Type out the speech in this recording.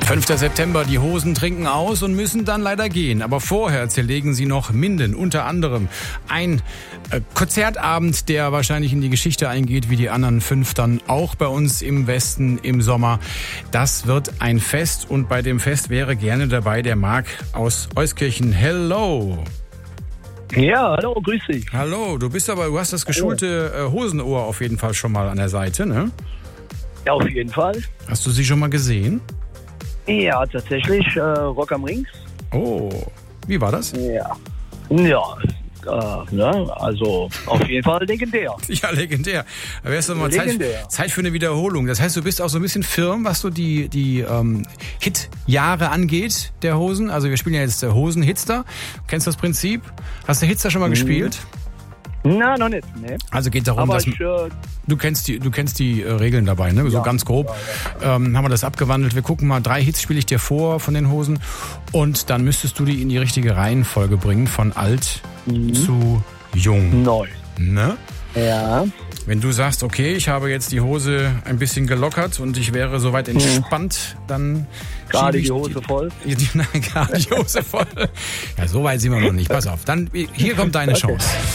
5. September, die Hosen trinken aus und müssen dann leider gehen. Aber vorher zerlegen sie noch Minden. Unter anderem ein Konzertabend, der wahrscheinlich in die Geschichte eingeht, wie die anderen 5 dann auch bei uns im Westen im Sommer. Das wird ein Fest und bei dem Fest wäre gerne dabei der Marc aus Euskirchen. Hello! Ja, hallo, grüß dich. Hallo, du hast das geschulte Hosenohr auf jeden Fall schon mal an der Seite, ne? Ja, auf jeden Fall. Hast du sie schon mal gesehen? Ja, tatsächlich, Rock am Ring. Oh, wie war das? Also auf jeden Fall legendär. Ja, legendär. Aber wäre es doch mal Zeit für eine Wiederholung. Das heißt, du bist auch so ein bisschen firm, was so die Hit-Jahre angeht der Hosen. Also wir spielen ja jetzt Hosen-Hits da. Kennst du das Prinzip? Hast du Hits da schon mal gespielt? Na, noch nicht, ne. Also geht darum, dass du kennst die Regeln dabei, ne? So ganz grob. Haben wir das abgewandelt. Wir gucken mal, 3 Hits spiele ich dir vor von den Hosen und dann müsstest du die in die richtige Reihenfolge bringen, von alt zu jung. Neu. Ne? Ja. Wenn du sagst, okay, ich habe jetzt die Hose ein bisschen gelockert und ich wäre soweit entspannt, dann gerade die Hose voll. Nein, gerade die Hose voll. Ja, so weit sind wir noch nicht. Pass auf. Dann hier kommt deine Chance.